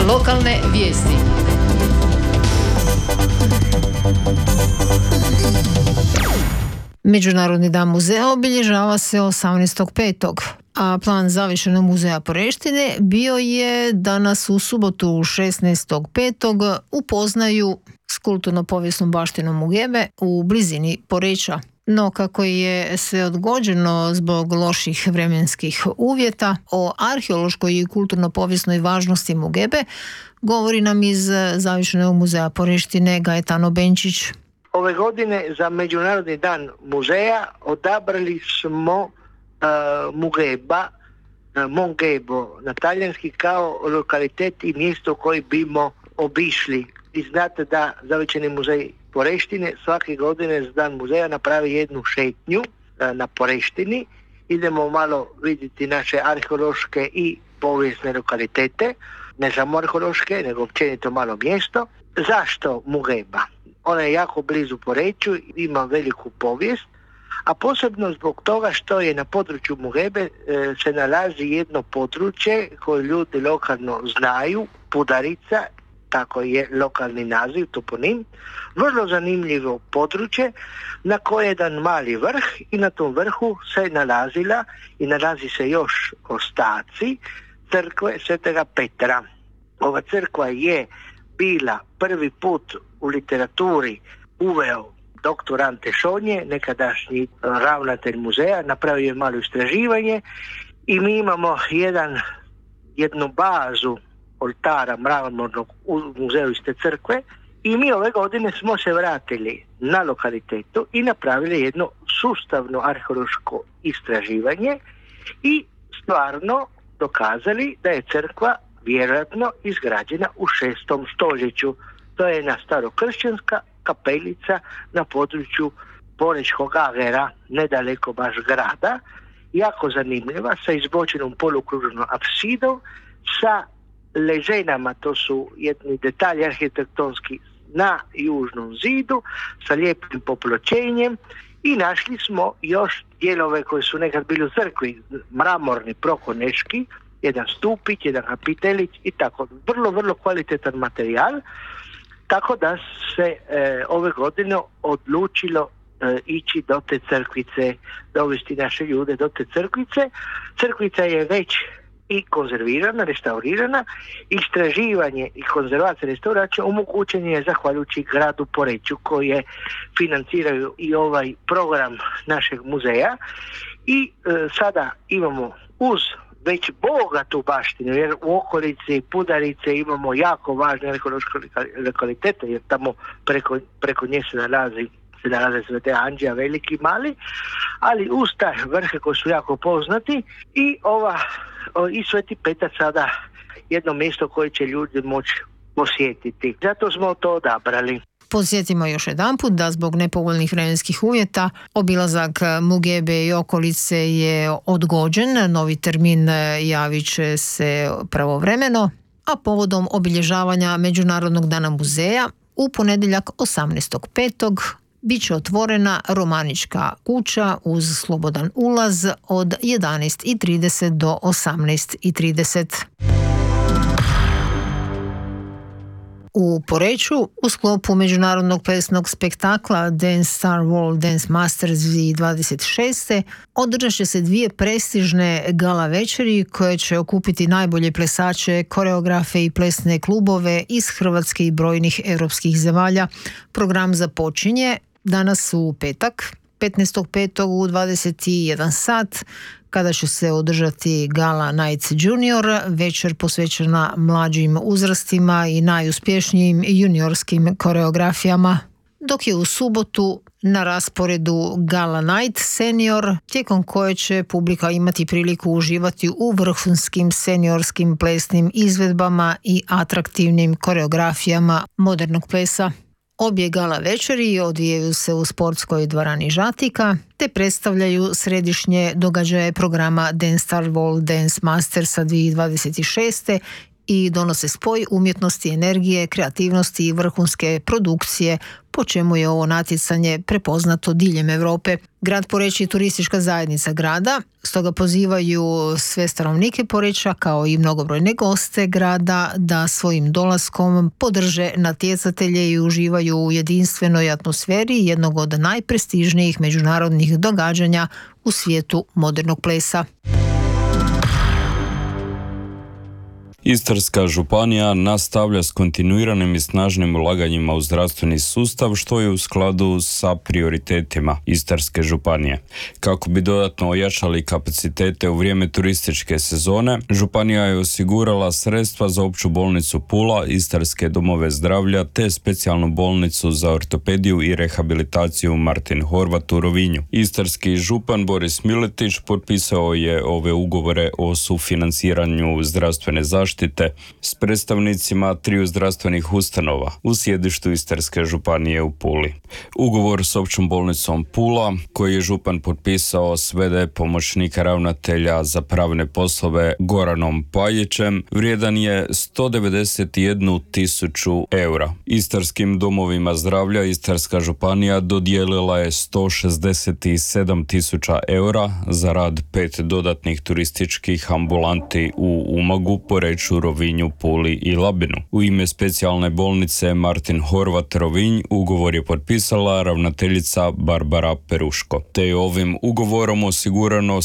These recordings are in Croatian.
Lokalne vijesti. Međunarodni dan muzeja obilježava se 18.5. a plan zavičajnog muzeja Poreštine bio je danas u subotu 16.5. upoznaju s kulturno-povijesnom baštinom Mugebe u blizini Poreča. No kako je sve odgođeno zbog loših vremenskih uvjeta, o arheološkoj i kulturno-povijesnoj važnosti Mugebe govori nam iz zavičajnog muzeja Poreštine Gajetano Benčić. Ove godine za Međunarodni dan muzeja odabrali smo Mugeba, Mongebo na talijanski, kao lokalitet i mjesto koje bimo obišli. I znate da Zavičajni muzej Poreštine svake godine za dan muzeja napravi jednu šetnju na Poreštini. Idemo malo vidjeti naše arheološke i povijesne lokalitete, ne samo arheološke, nego općenito malo mjesto. Zašto Mugeba? Ona je jako blizu Poreču, ima veliku povijest, a posebno zbog toga što je na području Mugebe se nalazi jedno područje koje ljudi lokalno znaju, Pudarica, tako je lokalni naziv, toponim, vrlo zanimljivo područje na koje je jedan mali vrh i na tom vrhu se nalazila i nalazi se još ostaci crkve Svetega Petra. Ova crkva je bila prvi put u literaturi uveo dr. Ante Šonje, nekadašnji ravnatelj muzeja, napravio je malo istraživanje i mi imamo jednu bazu oltara mramornog u muzeju iz te crkve i mi ove godine smo se vratili na lokalitetu i napravili jedno sustavno arheološko istraživanje i stvarno dokazali da je crkva vjerojatno izgrađena u 6. stoljeću. To je jedna starokršćanska kapelica na području Porečkog agera, nedaleko baš grada, jako zanimljiva, sa izbočenom polukružnom apsidom, sa leženama, to su jedni detalji arhitektonski na južnom zidu, sa lijepim popločenjem, i našli smo još dijelove koji su nekad bili u crkvi, mramorni prokoneški, jedan stupić, jedan kapitelić i tako. Vrlo kvalitetan materijal, tako da se ove godine odlučilo ići do te crkvice, dovesti naše ljude do te crkvice. Crkvica je već i konzervirana, restaurirana. Istraživanje i konzervacija restauracija omogućen je zahvaljujući gradu Poreču, koji je financiraju i ovaj program našeg muzeja. I sada imamo uz već bogatu baštinu, jer u okolici Pudarice imamo jako važne arheološke lokalitete, jer tamo preko nje se nalaze Svete Anđija, veliki, mali, ali uz taj vrhe koji su jako poznati i Sveti Petar sada jedno mjesto koje će ljudi moći posjetiti. Zato smo to odabrali. Podsjetimo još jedanput da zbog nepovoljnih vremenskih uvjeta obilazak Mugebe i okolice je odgođen. Novi termin javit će se pravovremeno, a povodom obilježavanja Međunarodnog dana muzeja u ponedjeljak 18.5. bit će otvorena Romanička kuća uz slobodan ulaz od 11:30 do 18:30. U Poreču u sklopu međunarodnog plesnog spektakla Dance Star World Dance Masters 2026. održat će se 2 prestižne gala večeri koje će okupiti najbolje plesače, koreografe i plesne klubove iz Hrvatske i brojnih europskih zemalja. Program započinje danas u petak, 15.5. u 21 sat, kada će se održati Gala Nights Junior, večer posvećena mlađim uzrastima i najuspješnijim juniorskim koreografijama. Dok je u subotu na rasporedu Gala Night Senior, tijekom koje će publika imati priliku uživati u vrhunskim seniorskim plesnim izvedbama i atraktivnim koreografijama modernog plesa. Obje gala večeri odvijaju se u sportskoj dvorani Žatika te predstavljaju središnje događaje programa Dance Star World Dance Mastersa 2026. i donose spoj umjetnosti, energije, kreativnosti i vrhunske produkcije, po čemu je ovo natjecanje prepoznato diljem Europe. Grad Poreč je turistička zajednica grada, stoga pozivaju sve stanovnike Poreča kao i mnogobrojne goste grada da svojim dolaskom podrže natjecatelje i uživaju u jedinstvenoj atmosferi jednog od najprestižnijih međunarodnih događanja u svijetu modernog plesa. Istarska županija nastavlja s kontinuiranim i snažnim ulaganjima u zdravstveni sustav, što je u skladu sa prioritetima Istarske županije. Kako bi dodatno ojačali kapacitete u vrijeme turističke sezone, županija je osigurala sredstva za opću bolnicu Pula, Istarske domove zdravlja te specijalnu bolnicu za ortopediju i rehabilitaciju Martin Horvat u Rovinju. Istarski župan Boris Miletić potpisao je ove ugovore o sufinanciranju zdravstvene zaštite s predstavnicima triju zdravstvenih ustanova u sjedištu Istarske županije u Puli. Ugovor s općom bolnicom Pula, koji je župan potpisao s v.d. pomoćnika ravnatelja za pravne poslove Goranom Pajićem, vrijedan je 191.000 eura. Istarskim domovima zdravlja Istarska županija dodijelila je 167.000 eura za rad 5 dodatnih turističkih ambulanti u Umagu, Poreču, Rovinju, Puli i Labinu. U ime specijalne bolnice Martin Horvat Rovinj ugovor je potpisala ravnateljica Barbara Peruško. Te je ovim ugovorom osigurano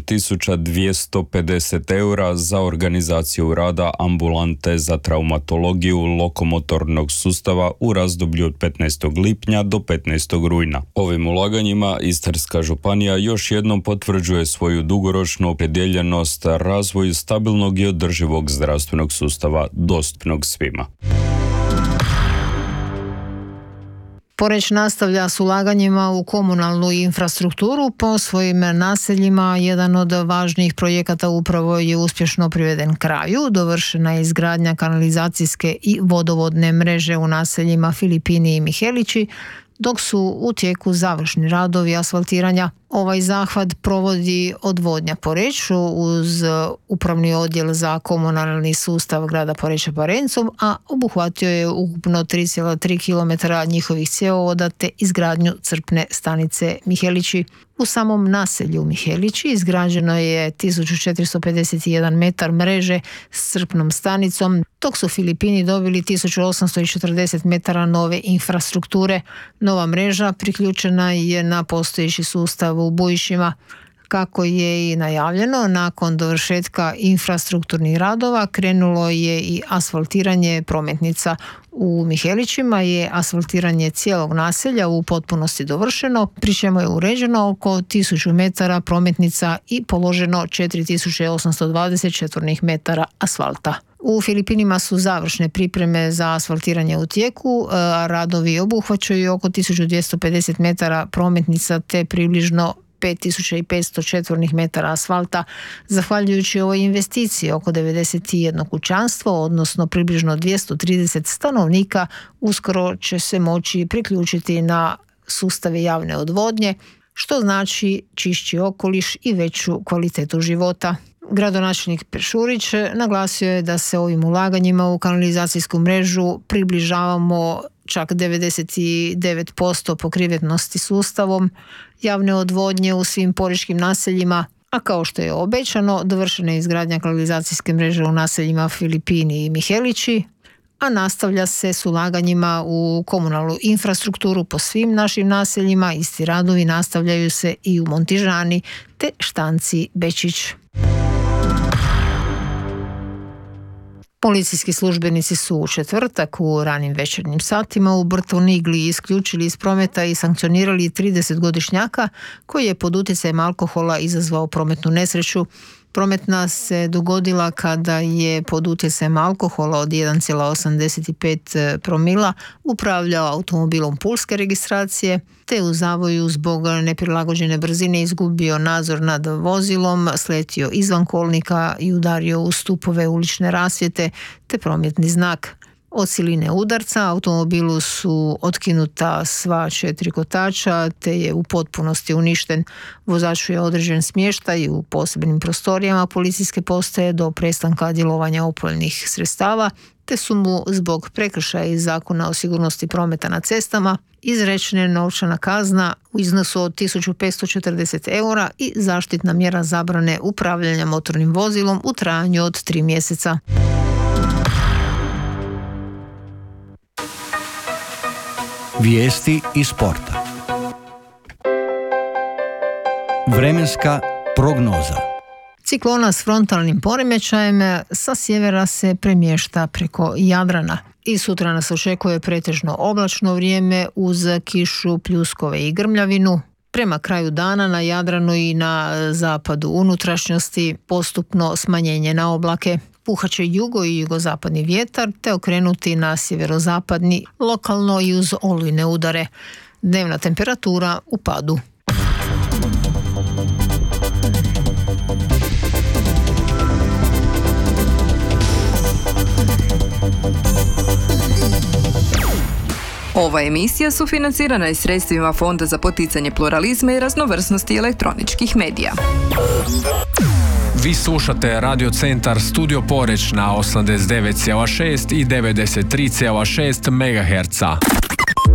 7.250 eura za organizaciju rada ambulante za traumatologiju lokomotornog sustava u razdoblju od 15. lipnja do 15. rujna. Ovim ulaganjima Istarska županija još jednom potvrđuje svoju dugoročnu opredjeljenost razvoju stabilnog i održivog zdravstvenog sustava dostupnog svima. Poreč nastavlja s ulaganjima u komunalnu infrastrukturu po svojim naseljima. Jedan od važnijih projekata upravo je uspješno priveden kraju. Dovršena je izgradnja kanalizacijske i vodovodne mreže u naseljima Filipini i Mihelići, dok su u tijeku završni radovi asfaltiranja. Ovaj zahvat provodi Odvodnja Poreču uz upravni odjel za komunalni sustav grada Poreča Parencom, a obuhvatio je ukupno 3,3 km njihovih cjevovoda te izgradnju crpne stanice Mihelići. U samom naselju Mihelići izgrađeno je 1451 metar mreže s crpnom stanicom, dok su Filipini dobili 1840 metara nove infrastrukture. Nova mreža priključena je na postojeći sustav u Bujišima. Kako je i najavljeno, nakon dovršetka infrastrukturnih radova krenulo je i asfaltiranje prometnica. U Mihelićima je asfaltiranje cijelog naselja u potpunosti dovršeno, pri čemu je uređeno oko 1000 metara prometnica i položeno 4820 četvornih metara asfalta. U Filipinima su završne pripreme za asfaltiranje u tijeku, a radovi obuhvaćaju oko 1250 metara prometnica te približno 5500 četvornih metara asfalta. Zahvaljujući ovoj investiciji, oko 91 kućanstvo, odnosno približno 230 stanovnika, uskoro će se moći priključiti na sustave javne odvodnje, što znači čišći okoliš i veću kvalitetu života. Gradonačelnik Pešurić naglasio je da se ovim ulaganjima u kanalizacijsku mrežu približavamo čak 99% pokrivenosti sustavom javne odvodnje u svim porečkim naseljima, a kao što je obećano, dovršena je izgradnja kanalizacijske mreže u naseljima Filipini i Mihelići, a nastavlja se s ulaganjima u komunalnu infrastrukturu po svim našim naseljima. Isti radovi nastavljaju se i u Montižani te Štanci Bečić. Policijski službenici su u četvrtak u ranim večernjim satima u Brtonigli isključili iz prometa i sankcionirali 30-godišnjaka koji je pod utjecajem alkohola izazvao prometnu nesreću. Prometna se dogodila kada je pod utjecajem alkohola od 1,85 promila upravljao automobilom pulske registracije, te u zavoju zbog neprilagođene brzine izgubio nadzor nad vozilom, sletio izvan kolnika i udario u stupove ulične rasvjete te prometni znak. Od siline udarca automobilu su otkinuta sva 4 kotača te je u potpunosti uništen. Vozaču je određen smještaj u posebnim prostorijama policijske postaje do prestanka djelovanja opojnih sredstava, te su mu zbog prekršaja iz Zakona o sigurnosti prometa na cestama izrečena novčana kazna u iznosu od 1540 eura i zaštitna mjera zabrane upravljanja motornim vozilom u trajanju od 3 mjeseca. Vijesti iz sporta. Vremenska prognoza. Ciklona s frontalnim poremećajem sa sjevera se premješta preko Jadrana. I sutra nas očekuje pretežno oblačno vrijeme uz kišu, pljuskove i grmljavinu. Prema kraju dana na Jadranu i na zapadu unutrašnjosti postupno smanjenje na oblake. Puhaće jugo i jugozapadni vjetar te okrenuti na sjeverozapadni, lokalno i uz olujne udare. Dnevna temperatura u padu. Ova emisija sufinancirana je sredstvima Fonda za poticanje pluralizma i raznovrsnosti elektroničkih medija. Vi slušate Radio Centar Studio Poreč na 89,6 i 93,6 MHz.